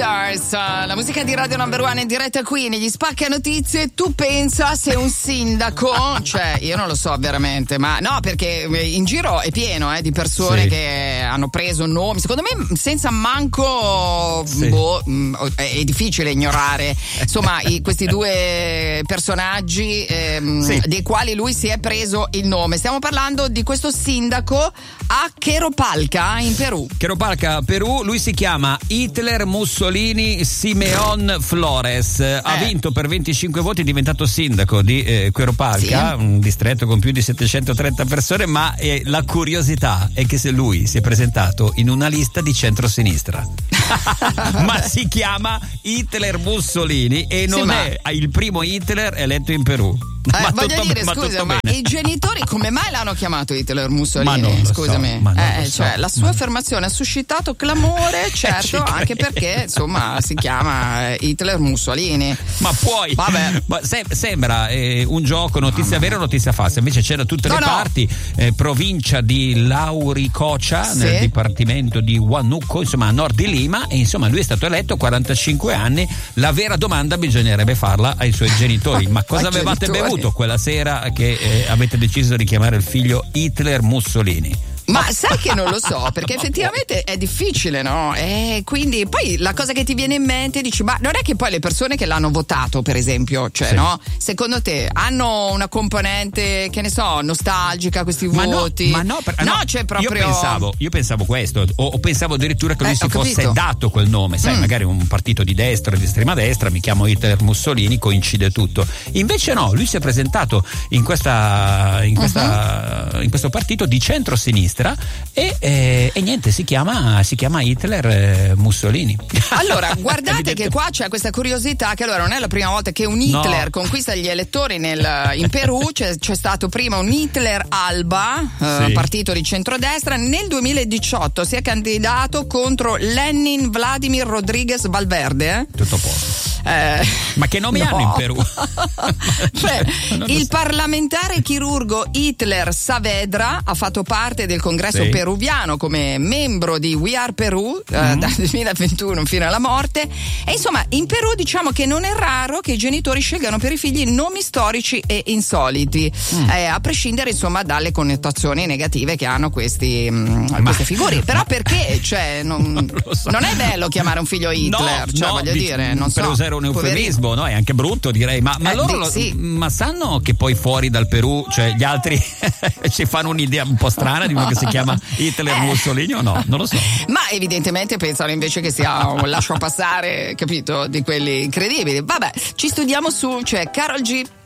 Stars, la musica di Radio Number One in diretta qui negli Spacca Notizie. Tu pensa se un sindaco, cioè io non lo so veramente, ma no, perché in giro è pieno di persone che hanno preso nomi, secondo me senza manco è difficile ignorare insomma questi due personaggi dei quali lui si è preso il nome. Stiamo parlando di questo sindaco a Queropalca in Perù. Queropalca, Perù. Lui si chiama Hitler Mussolini Simeón Flores. Ha vinto per 25 voti, è diventato sindaco di Queropalca, un distretto con più di 730 persone, ma la curiosità è che se lui si è presentato in una lista di centrosinistra ma si chiama Hitler Mussolini e non è il primo Hitler eletto in Perù. Voglio dire, scusa, ma i genitori come mai l'hanno chiamato Hitler Mussolini? Ma non Scusami, cioè, la sua affermazione ha suscitato clamore, certo, anche perché insomma si chiama Hitler Mussolini. Ma poi, sembra un gioco, notizia vera o notizia falsa, invece c'è da tutte le parti, provincia di Lauricocha, nel dipartimento di Huánuco, insomma a nord di Lima, e insomma lui è stato eletto a 45 anni. La vera domanda bisognerebbe farla ai suoi genitori: ma cosa avevate bevuto quella sera che avete deciso di chiamare il figlio Hitler Mussolini? Ma sai che non lo so, perché effettivamente è difficile, no? Quindi poi la cosa che ti viene in mente, dici, ma non è che poi le persone che l'hanno votato, per esempio, cioè no? Secondo te hanno una componente, che ne so, nostalgica, questi voti? C'è proprio. Io pensavo questo, o pensavo addirittura che lui si fosse dato quel nome, sai, magari un partito di destra, di estrema destra, mi chiamo Hitler Mussolini, coincide tutto. Invece no, lui si è presentato in questo partito di centro-sinistra. E niente, si chiama Hitler Mussolini. Allora, guardate che qua c'è questa curiosità, che allora non è la prima volta che un Hitler conquista gli elettori in Perù. C'è stato prima un Hitler Alba, partito di centrodestra. Nel 2018 si è candidato contro Lenin Vladimir Rodríguez Valverde. Tutto a posto. Ma che nomi hanno in Perù? Il parlamentare chirurgo Hitler Saavedra ha fatto parte del congresso peruviano come membro di We Are Perù dal 2021 fino alla morte. E insomma, in Perù diciamo che non è raro che i genitori scelgano per i figli nomi storici e insoliti, a prescindere insomma dalle connotazioni negative che hanno queste figure. Però perché non è bello chiamare un figlio Hitler, voglio dire, non so, per usare un eufemismo, no? È anche brutto, direi, ma loro ma sanno che poi fuori dal Perù, cioè gli altri ci fanno un'idea un po' strana di uno che si chiama Hitler Mussolini o no? Non lo so. Ma evidentemente pensano invece che sia un lascio passare, capito, di quelli incredibili. Vabbè, ci studiamo su, cioè Karol G.